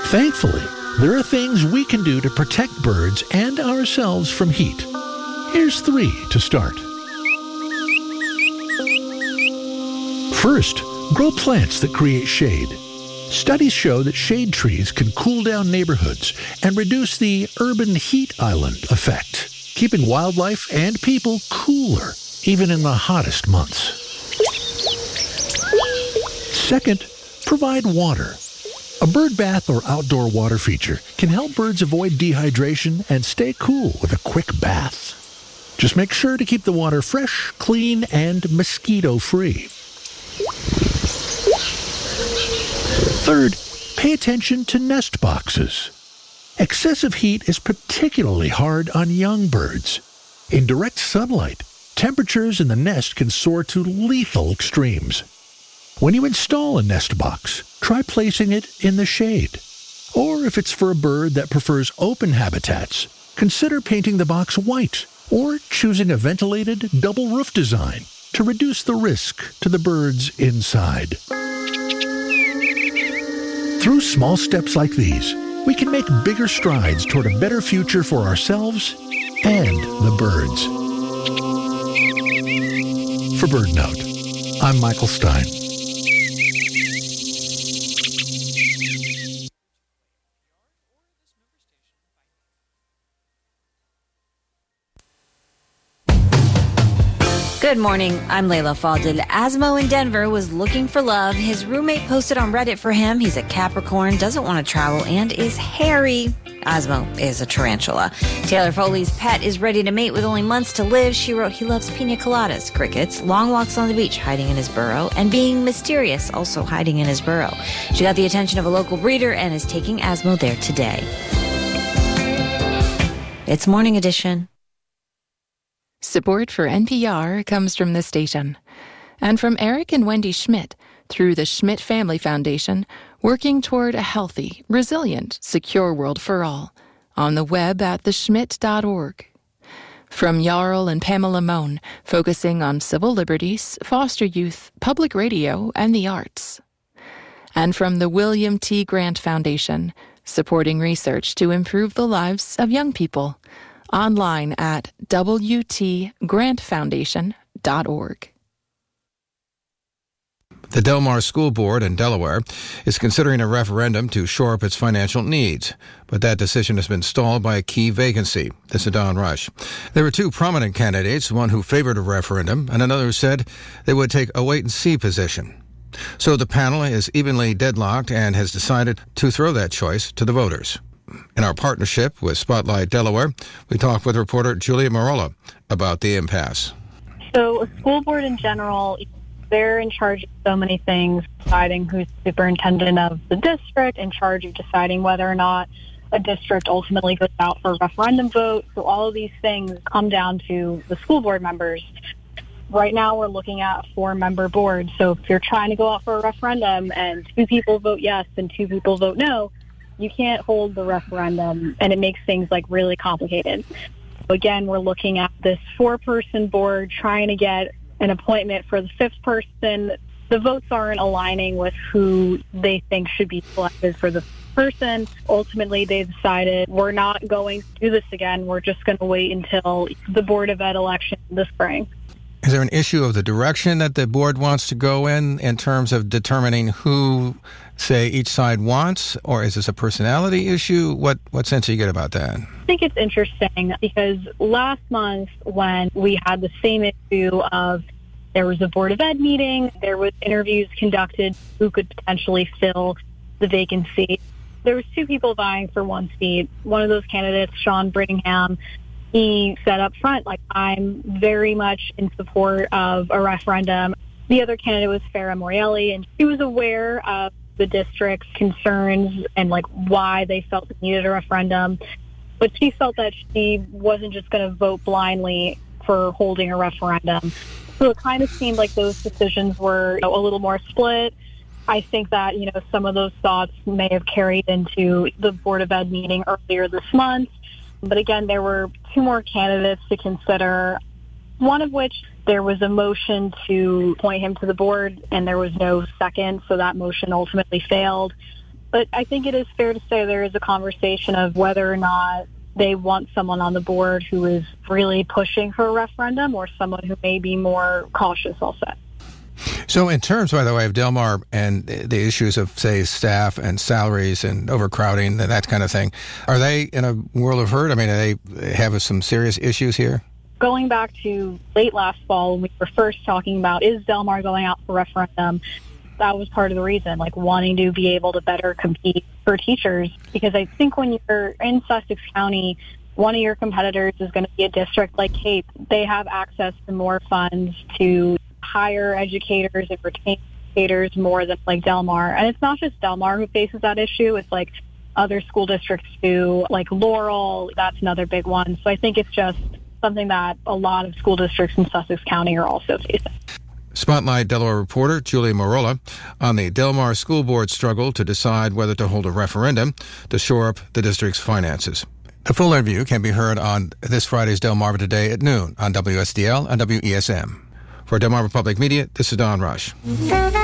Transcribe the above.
Thankfully, there are things we can do to protect birds and ourselves from heat. Here's 3 to start. First, grow plants that create shade. Studies show that shade trees can cool down neighborhoods and reduce the urban heat island effect, keeping wildlife and people cooler, even in the hottest months. Second, provide water. A bird bath or outdoor water feature can help birds avoid dehydration and stay cool with a quick bath. Just make sure to keep the water fresh, clean, and mosquito-free. Third, pay attention to nest boxes. Excessive heat is particularly hard on young birds. In direct sunlight, temperatures in the nest can soar to lethal extremes. When you install a nest box, try placing it in the shade. Or if it's for a bird that prefers open habitats, consider painting the box white or choosing a ventilated double roof design to reduce the risk to the birds inside. Through small steps like these, we can make bigger strides toward a better future for ourselves and the birds. For BirdNote, I'm Michael Stein. Good morning, I'm Layla Fadil. Asmo in Denver was looking for love. His roommate posted on Reddit for him. He's a Capricorn, doesn't want to travel, and is hairy. Asmo is a tarantula. Taylor Foley's pet is ready to mate with only months to live. She wrote he loves pina coladas, crickets, long walks on the beach, hiding in his burrow, and being mysterious, also hiding in his burrow. She got the attention of a local breeder and is taking Asmo there today. It's Morning Edition. Support for NPR comes from this station and from Eric and Wendy Schmidt through the Schmidt Family Foundation, working toward a healthy, resilient, secure world for all on the web at theschmidt.org. From Jarl and Pamela Mohn, focusing on civil liberties, foster youth, public radio, and the arts. And from the William T. Grant Foundation, supporting research to improve the lives of young people. Online at wtgrantfoundation.org. The Del Mar School Board in Delaware is considering a referendum to shore up its financial needs, but that decision has been stalled by a key vacancy. This is Don Rush. There were 2 prominent candidates, one who favored a referendum and another who said they would take a wait-and-see position. So the panel is evenly deadlocked and has decided to throw that choice to the voters. In our partnership with Spotlight Delaware, we talked with reporter Julia Marola about the impasse. So a school board in general, they're in charge of so many things, deciding who's superintendent of the district, in charge of deciding whether or not a district ultimately goes out for a referendum vote. So all of these things come down to the school board members. Right now we're looking at a 4-member board. So if you're trying to go out for a referendum and 2 people vote yes and 2 people vote no, you can't hold the referendum, and it makes things really complicated. Again, we're looking at this 4-person board, trying to get an appointment for the 5th person. The votes aren't aligning with who they think should be selected for the person. Ultimately, they decided we're not going to do this again. We're just going to wait until the Board of Ed election this spring. Is there an issue of the direction that the board wants to go in terms of determining who, say, each side wants, or is this a personality issue? What sense do you get about that? I think it's interesting because last month when we had the same issue of there was a Board of Ed meeting, there was interviews conducted who could potentially fill the vacancy. There was 2 people vying for 1 seat. One of those candidates, Sean Brittingham, he said up front, I'm very much in support of a referendum. The other candidate was Farah Morielli, and she was aware of the district's concerns and why they felt they needed a referendum. But she felt that she wasn't just going to vote blindly for holding a referendum. So it kind of seemed like those decisions were a little more split. I think that, some of those thoughts may have carried into the Board of Ed meeting earlier this month. But again, there were 2 more candidates to consider, one of which there was a motion to appoint him to the board, and there was no second, so that motion ultimately failed. But I think it is fair to say there is a conversation of whether or not they want someone on the board who is really pushing for a referendum or someone who may be more cautious, I'll say. So in terms, by the way, of Del Mar and the issues of, say, staff and salaries and overcrowding and that kind of thing, are they in a world of hurt? I mean, do they have some serious issues here? Going back to late last fall when we were first talking about, is Del Mar going out for referendum? That was part of the reason, like wanting to be able to better compete for teachers. Because I think when you're in Sussex County, one of your competitors is going to be a district like Cape. They have access to more funds to hire educators and retain educators more than like Del Mar. And it's not just Del Mar who faces that issue. It's like other school districts too, like Laurel. That's another big one. So I think it's just something that a lot of school districts in Sussex County are also facing. Spotlight Delaware reporter Julie Morolla on the Del Mar School Board struggle to decide whether to hold a referendum to shore up the district's finances. A full interview can be heard on this Friday's Delmarva Today at noon on WSDL and WESM. For Delmarva Public Media, this is Don Rush.